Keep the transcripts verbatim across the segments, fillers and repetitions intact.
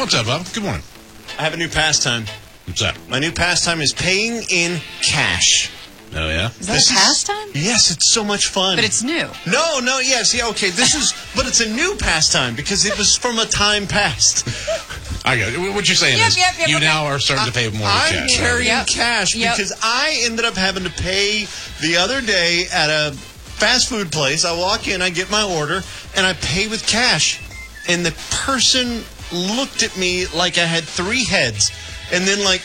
What's up, Bob? Good morning. I have a new pastime. What's that? My new pastime is paying in cash. Oh, yeah? Is that This a is- pastime? Yes, it's so much fun. But it's new. No, no, yes, yeah, okay. This is, but it's a new pastime because it was from a time past. I got it. What you're saying Yep, is yep, yep, you okay. now are starting to pay more I'm cash. carrying Yep. cash Yep. because I ended up having to pay the other day at a fast food place. I walk in, I get my order, and I pay with cash. And the person looked at me like I had three heads, and then like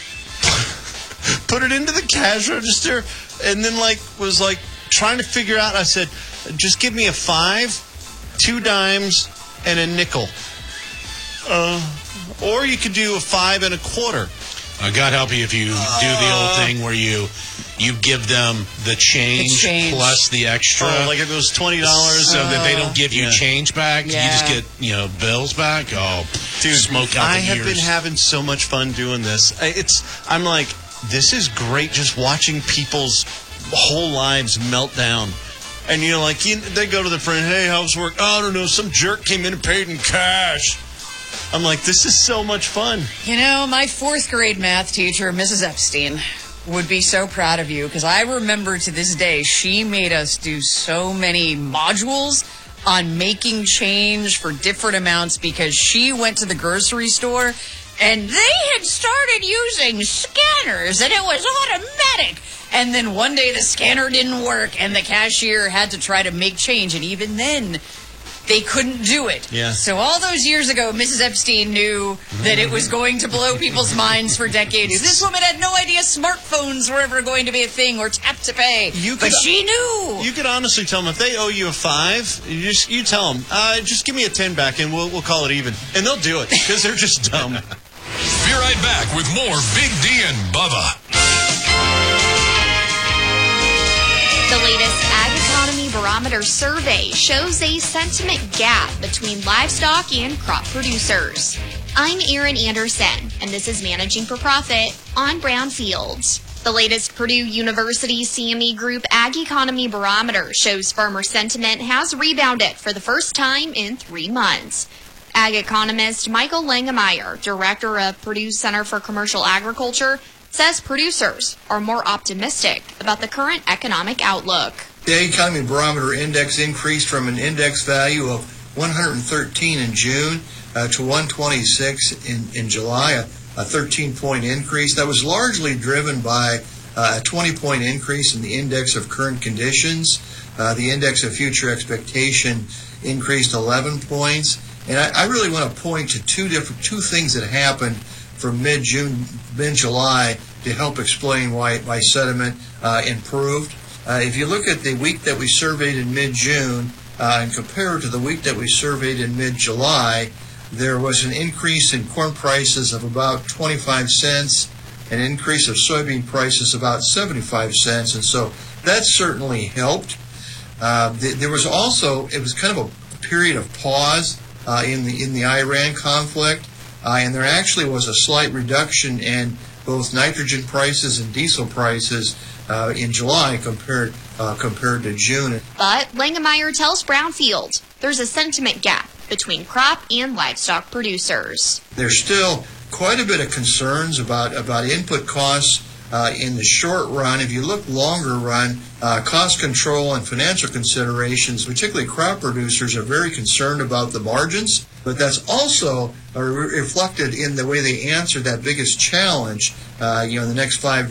put it into the cash register, and then like was like trying to figure out. I said, "Just give me a five, two dimes, and a nickel." Uh, or you could do a five and a quarter. Uh, God help you if you Uh, do the old thing where you you give them the change, The change. plus the extra. Oh, like if it was twenty dollars. so that they don't give you Yeah. change back. Yeah. You just get, you know, bills back. Oh, Dude, smoke out I the have ears. been having so much fun doing this. I- It's I'm like, this is great just watching people's whole lives melt down. And you know, like you, they go to their friend, "Hey, how's work?" "Oh, I don't know, some jerk came in and paid in cash." I'm like, this is so much fun. You know, my fourth grade math teacher, Missus Epstein, would be so proud of you because I remember to this day she made us do so many modules on making change for different amounts because she went to the grocery store and they had started using scanners and it was automatic. And then one day the scanner didn't work and the cashier had to try to make change, and even then they couldn't do it. Yeah. So all those years ago, Missus Epstein knew that it was going to blow people's minds for decades. This woman had no idea smartphones were ever going to be a thing or tap to pay. You but could- she knew. You could honestly tell them if they owe you a five, you just you tell them, uh, just give me a ten back and we'll we'll call it even, and they'll do it because they're just dumb. Be right back with more Big D and Bubba. The latest Ag Economy Barometer survey shows a sentiment gap between livestock and crop producers. I'm Erin Anderson, and this is Managing for Profit on Brownfields. The latest Purdue University C M E Group Ag Economy Barometer shows farmer sentiment has rebounded for the first time in three months. Ag economist Michael Langemeyer, director of Purdue Center for Commercial Agriculture, says producers are more optimistic about the current economic outlook. The Ag Economy Barometer Index increased from an index value of one hundred thirteen in June uh, to one twenty-six in, in July, a, a thirteen-point increase. That was largely driven by uh, a twenty-point increase in the index of current conditions. Uh, the index of future expectation increased eleven points. And I, I really want to point to two different two things that happened from mid-June, mid-July to help explain why, why sentiment uh, improved. Uh, if you look at the week that we surveyed in mid-June uh, and compare it to the week that we surveyed in mid-July, there was an increase in corn prices of about twenty-five cents, an increase of soybean prices about seventy-five cents, and so that certainly helped. Uh, th- there was also, it was kind of a period of pause uh, in the in the Iran conflict. Uh, and there actually was a slight reduction in both nitrogen prices and diesel prices uh, in July compared uh, compared to June. But Langemeyer tells Brownfield there's a sentiment gap between crop and livestock producers. There's still quite a bit of concerns about, about input costs uh, in the short run. If you look longer run, uh, cost control and financial considerations, particularly crop producers, are very concerned about the margins. But that's also uh, re- reflected in the way they answer that biggest challenge, uh, you know, in the next five